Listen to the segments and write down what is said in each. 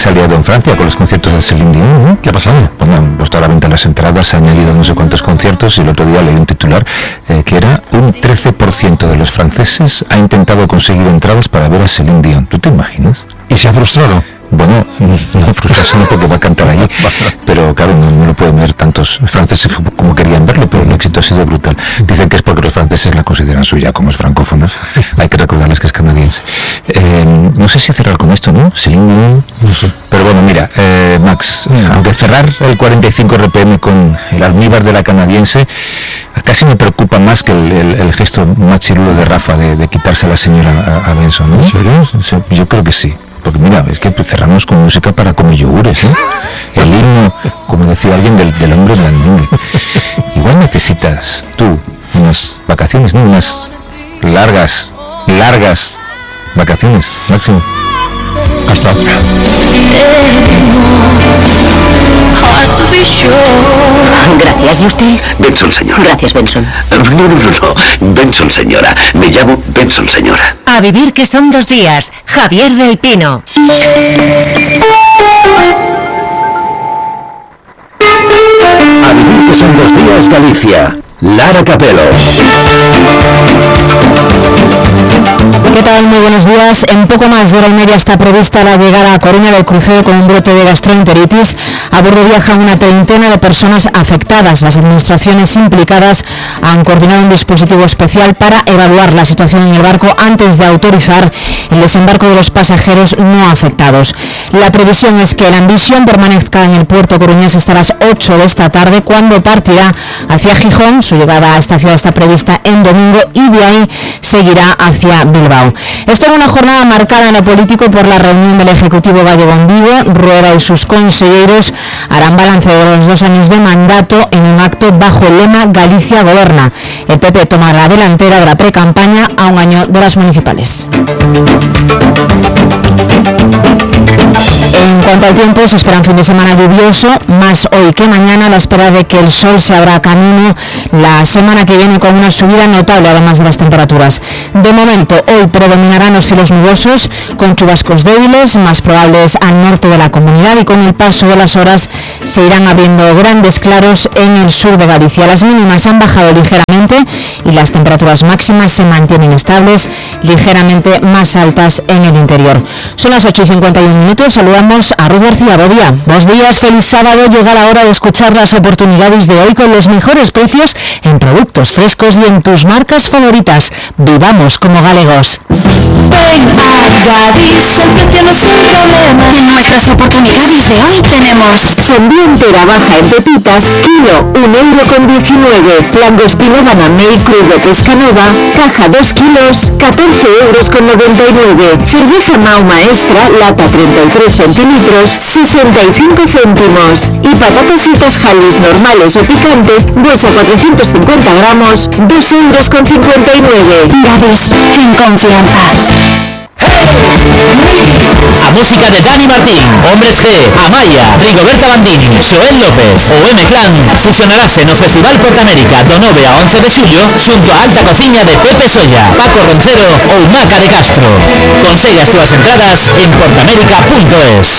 se ha liado en Francia con los conciertos de Céline Dion, ¿no? ¿Qué ha pasado? Bueno, han puesto a la venta las entradas, se han añadido no sé cuántos conciertos, y el otro día leí un titular que era un 13% de los franceses ha intentado conseguir entradas para ver a Céline Dion. ¿Tú te imaginas? ¿Y se ha frustrado? Bueno, no frustrarse no, porque va a cantar allí, pero claro, no lo pueden ver tantos franceses como querían verlo, pero el éxito ha sido brutal. Dicen que es porque los franceses la consideran suya, como es francófona. Hay que recordarles que es canadiense. No sé si cerrar con esto, ¿no? Céline Dion, no sé. Pero bueno, mira, Max, aunque cerrar el 45 RPM con el almíbar de la canadiense casi me preocupa más que el gesto machirulo de Rafa de quitarse a la señora a Benson, ¿no? ¿En serio? Yo creo que sí. Porque mira, es que cerramos con música para comer yogures, ¿eh? El himno, como decía alguien, del hombre blandingue. Igual necesitas tú unas vacaciones, ¿no? Unas largas vacaciones, Máximo. Hasta otra. Gracias, ¿y usted? Benson, señora. Gracias, Benson. No. Benson, señora. Me llamo Benson, señora. A vivir que son 2 días. Javier del Pino. A vivir que son 2 días, Galicia. Lara Capelo. ¿Qué tal? Muy buenos días. En poco más de hora y media está prevista la llegada a Coruña del crucero con un brote de gastroenteritis. A bordo viajan una treintena de personas afectadas. Las administraciones implicadas han coordinado un dispositivo especial para evaluar la situación en el barco antes de autorizar el desembarco de los pasajeros no afectados. La previsión es que el Ambition permanezca en el puerto coruñés hasta las 8 de esta tarde, cuando partirá hacia Gijón. Su llegada a esta ciudad está prevista en domingo y de ahí seguirá hacia Bilbao. Esto es una jornada marcada en lo político por la reunión del Ejecutivo Vallegondivo. Rueda y sus consejeros harán balance de los 2 años de mandato en un acto bajo el lema Galicia Goberna. El PP toma la delantera de la precampaña a un año de las municipales. En cuanto al tiempo, se espera un fin de semana lluvioso, más hoy que mañana, a la espera de que el sol se abra camino la semana que viene con una subida notable, además de las temperaturas. De momento, hoy predominarán los cielos nubosos, con chubascos débiles, más probables al norte de la comunidad, y con el paso de las horas se irán abriendo grandes claros en el sur de Galicia. Las mínimas han bajado ligeramente y las temperaturas máximas se mantienen estables, ligeramente más altas en el interior. Son las 8:51. Saludamos a Ruth García. Buen día. Buenos días, feliz sábado. Llega la hora de escuchar las oportunidades de hoy con los mejores precios en productos frescos y en tus marcas favoritas. Vivamos como galegos. Ven a Gadis, el precio no es un problema. En nuestras oportunidades de hoy tenemos Sandía entera baja en pepitas, kilo 1,19 €. Langostino banamey crudo pescanova, caja 2 kilos, 14,99 €. Cerveza Mau Maestra, lata 33 centilitros, 65 céntimos. Y patatas fritas Halis normales o picantes, bolsa 450 gramos, 2,59 €. Gadis, en confianza. A música de Dani Martín, Hombres G, Amaya, Rigoberta Bandini, Joel López o M-Clan fusionarase no Festival Portamérica do 9 a 11 de xullo xunto a alta cociña de Pepe Solla, Paco Roncero ou Maca de Castro. Consegue as túas entradas en portamérica.es.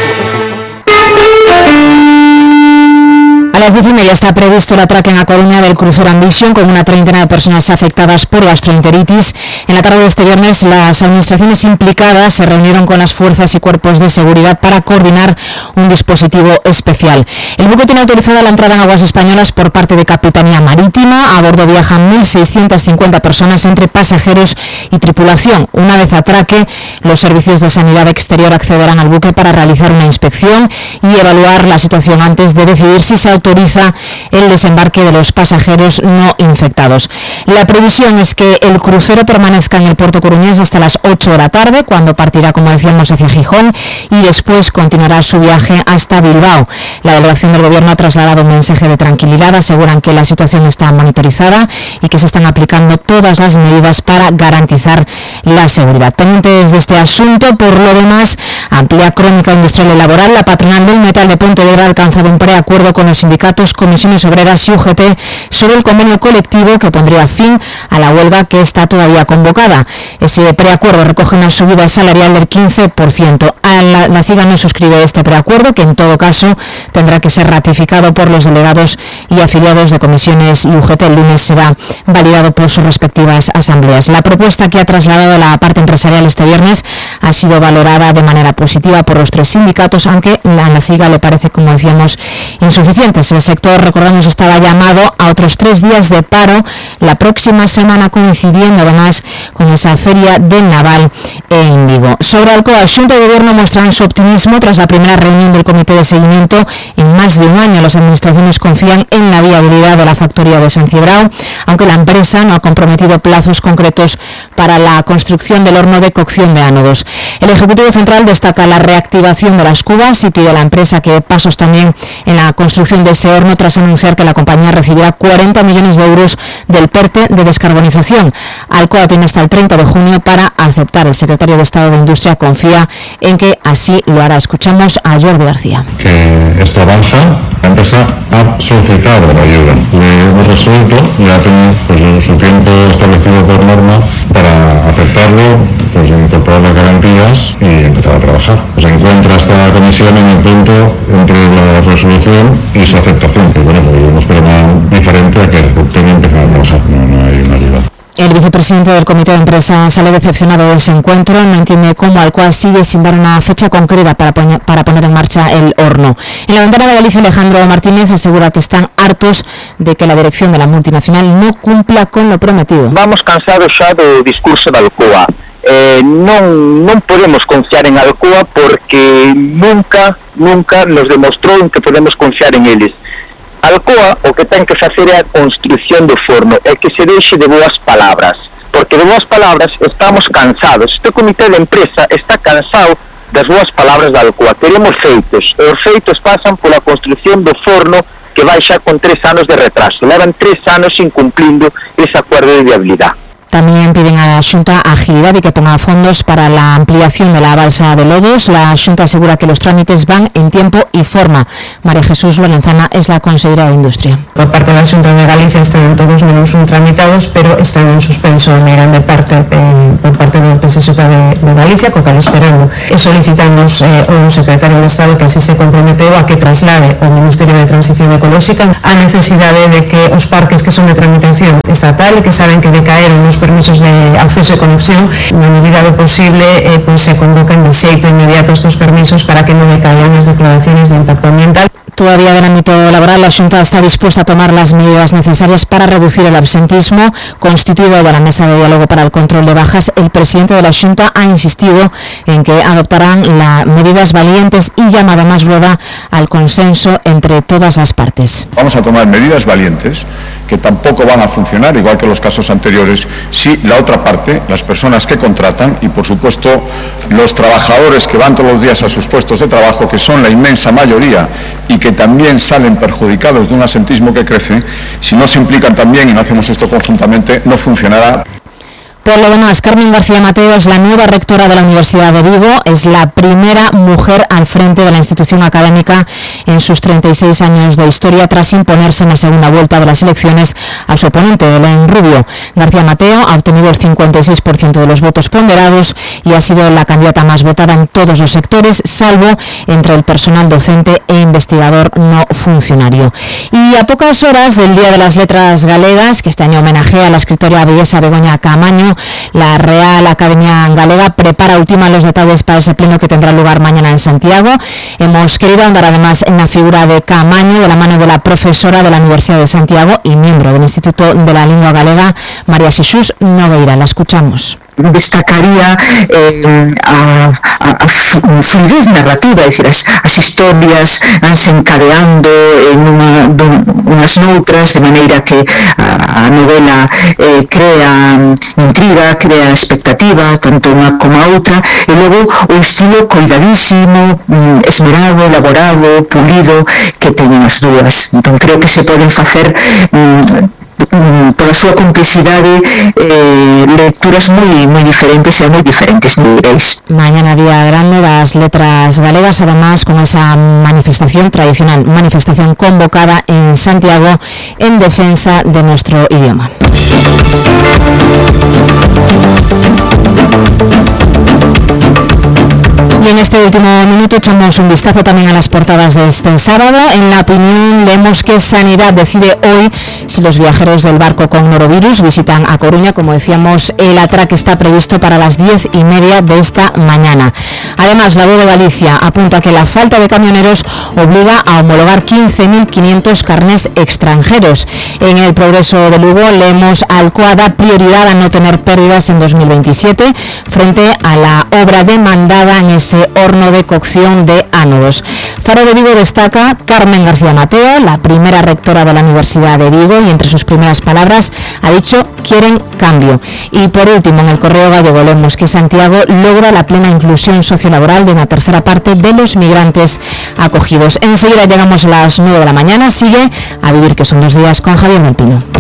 A las 10:30 está previsto el atraque en A Coruña del crucero Ambition con una treintena de personas afectadas por gastroenteritis. En la tarde de este viernes, las administraciones implicadas se reunieron con las fuerzas y cuerpos de seguridad para coordinar un dispositivo especial. El buque tiene autorizada la entrada en aguas españolas por parte de Capitanía Marítima. A bordo viajan 1.650 personas entre pasajeros y tripulación. Una vez atraque, los servicios de sanidad exterior accederán al buque para realizar una inspección y evaluar la situación antes de decidir si se autoriza el desembarque de los pasajeros no infectados. La previsión es que el crucero permanezca en el puerto coruñés hasta las 8 de la tarde, cuando partirá, como decíamos, hacia Gijón, y después continuará su viaje hasta Bilbao. La delegación del Gobierno ha trasladado un mensaje de tranquilidad. Aseguran que la situación está monitorizada y que se están aplicando todas las medidas para garantizar la seguridad. Pendientes de este asunto, por lo demás, amplia crónica industrial y laboral. La patronal del metal de Pontevedra ha alcanzado un preacuerdo con los sindicatos sindicatos, comisiones obreras y UGT sobre el convenio colectivo que pondría fin a la huelga que está todavía convocada. Ese preacuerdo recoge una subida salarial del 15%. La CIGA no suscribe este preacuerdo, que en todo caso tendrá que ser ratificado por los delegados y afiliados de comisiones y UGT. El lunes será validado por sus respectivas asambleas. La propuesta que ha trasladado la parte empresarial este viernes ha sido valorada de manera positiva por los tres sindicatos, aunque a la CIGA le parece, como decíamos, insuficientes. El sector, recordamos, estaba llamado a otros 3 días de paro la próxima semana, coincidiendo además con esa feria del naval en Vigo. Sobre Alcoa, Xunta y Gobierno muestran su optimismo tras la primera reunión del Comité de Seguimiento en más de un año. Las administraciones confían en la viabilidad de la factoría de San Cibrao, aunque la empresa no ha comprometido plazos concretos para la construcción del horno de cocción de ánodos. El Ejecutivo Central destaca la reactivación de las cubas y pide a la empresa que dé pasos también en la construcción de ese horno, tras anunciar que la compañía recibirá 40 millones de euros del PERTE de descarbonización. Alcoa tiene hasta el 30 de junio para aceptar. El secretario de Estado de Industria confía en que así lo hará. Escuchamos a Jordi García. Que esto avanza, la empresa ha solicitado la ayuda. Le hemos resuelto, ya tiene pues, su tiempo establecido por norma para aceptarlo, pues incorporar las garantías y empezar a trabajar. Se encuentra esta comisión en el punto entre la resolución y su aceptación, que bueno, pues vemos problema diferente a que acepten y empezar a trabajar, no hay una ayuda. El vicepresidente del Comité de Empresa sale decepcionado de ese encuentro. No entiende cómo Alcoa sigue sin dar una fecha concreta para poner en marcha el horno. En la ventana de Galicia, Alejandro Martínez asegura que están hartos de que la dirección de la multinacional no cumpla con lo prometido. Vamos cansados xa do discurso da Alcoa. Non podemos confiar en Alcoa porque nunca nos demostrou que podemos confiar en eles. Alcoa o que ten que facer é a construción do forno, é que se deixe de boas palabras, porque de boas palabras estamos cansados. Este comité de empresa está cansado das boas palabras da Alcoa. Queremos feitos, e os feitos pasan pola construción do forno, que vai xa con 3 anos de retraso. Levan 3 anos incumplindo ese acuerdo de viabilidad. También piden a la Xunta agilidad y que ponga fondos para la ampliación de la balsa de Lodos. La Xunta asegura que los trámites van en tiempo y forma. María Jesús Lorenzana es la consellera de Industria. Por parte de la Xunta de Galicia están todos menos tramitados, pero están en suspenso en grande parte por parte da empresa de Galicia, co cal esperando. E solicitamos ao secretario de Estado que así se comprometeu a que traslade ao Ministerio de Transición Ecolóxica a necesidade de que os parques que son de tramitación estatal e que saben que decaeron os permisos de acceso e conexión, na medida do posible pues se convoquen de xeito inmediato estos permisos para que non decaigan as declaraciones de impacto ambiental. Todavía del ámbito laboral, la Xunta está dispuesta a tomar las medidas necesarias para reducir el absentismo. Constituido de la Mesa de Diálogo para el Control de Bajas, el presidente de la Xunta ha insistido en que adoptarán medidas valientes y llama además Rueda al consenso entre todas las partes. Vamos a tomar medidas valientes que tampoco van a funcionar, igual que los casos anteriores, si la otra parte, las personas que contratan y por supuesto los trabajadores que van todos los días a sus puestos de trabajo, que son la inmensa mayoría y que también salen perjudicados de un absentismo que crece, si no se implican también y no hacemos esto conjuntamente, no funcionará. Por lo demás, Carmen García Mateo es la nueva rectora de la Universidad de Vigo, es la primera mujer al frente de la institución académica en sus 36 años de historia, tras imponerse en la segunda vuelta de las elecciones a su oponente, Belén Rubio. García Mateo ha obtenido el 56% de los votos ponderados y ha sido la candidata más votada en todos los sectores, salvo entre el personal docente e investigador no funcionario. Y a pocas horas del Día de las Letras Galegas, que este año homenajea a la escritora viguesa Begoña Caamaño, la Real Academia Galega prepara ultima los detalles para ese pleno que tendrá lugar mañana en Santiago. Hemos querido ahondar además en la figura de Caamaño, de la mano de la profesora de la Universidad de Santiago y miembro del Instituto de la Lingua Galega, María Xesús Nogueira. La escuchamos. Destacaría a fluidez narrativa, é dicir, as historias vanse encadeando en unhas noutras, de maneira que a novela crea intriga, crea expectativa, tanto unha como a outra, e logo o estilo coidadísimo, esmerado, elaborado, pulido que teñen as dúas. Entón creo que se poden facer pola súa complexidade, lecturas moi diferentes e a moi diferentes niveis. Mañana día grande das letras galegas, además con esa manifestación tradicional, manifestación convocada en Santiago en defensa de nuestro idioma. Y en este último minuto echamos un vistazo también a las portadas de este sábado. En La Opinión leemos que Sanidad decide hoy si los viajeros del barco con norovirus visitan a Coruña. Como decíamos, el atraque está previsto para las 10:30 de esta mañana. Además, La Voz de Galicia apunta que la falta de camioneros obliga a homologar 15.500 carnés extranjeros. En El Progreso de Lugo leemos: Alcoa da prioridad a no tener pérdidas en 2027 frente a la obra demandada en ese horno de cocción de ánodos. Faro de Vigo destaca Carmen García Mateo, la primera rectora de la Universidad de Vigo, y entre sus primeras palabras ha dicho: quieren cambio. Y por último, en El Correo Gallego leemos que Santiago logra la plena inclusión sociolaboral de una tercera parte de los migrantes acogidos. Enseguida llegamos a las 9 de la mañana. Sigue A Vivir, que son 2 días, con Javier del Pino.